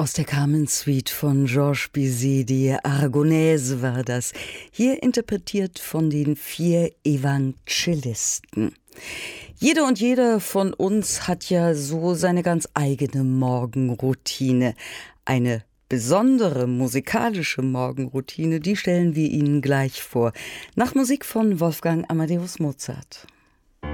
Aus der Carmen Suite von Georges Bizet, die Aragonaise war das, hier interpretiert von den 4 Evangelisten. Jede und jeder von uns hat ja so seine ganz eigene Morgenroutine. Eine besondere musikalische Morgenroutine, die stellen wir Ihnen gleich vor. Nach Musik von Wolfgang Amadeus Mozart.